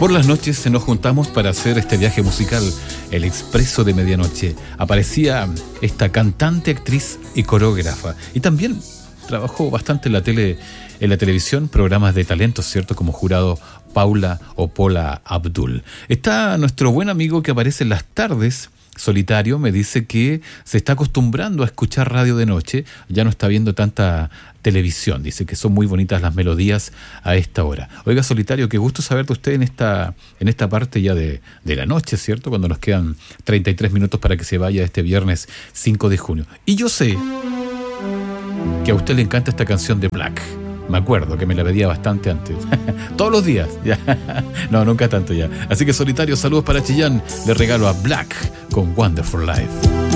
Por las noches se nos juntamos para hacer este viaje musical, el Expreso de Medianoche. Aparecía esta cantante, actriz y coreógrafa. Y también trabajó bastante en la televisión, programas de talentos, ¿cierto? Como jurado Paula o Paula Abdul. Está nuestro buen amigo que aparece en las tardes, Solitario, me dice que se está acostumbrando a escuchar radio de noche, ya no está viendo tanta televisión, dice que son muy bonitas las melodías a esta hora. Oiga, Solitario, qué gusto saber de usted en esta parte ya de la noche, ¿cierto? Cuando nos quedan 33 minutos para que se vaya este viernes 5 de junio. Y yo sé que a usted le encanta esta canción de Black. Me acuerdo que me la pedía bastante antes. Todos los días. Ya. No, nunca tanto ya. Así que, Solitario, saludos para Chillán. Le regalo a Black con Wonderful Life.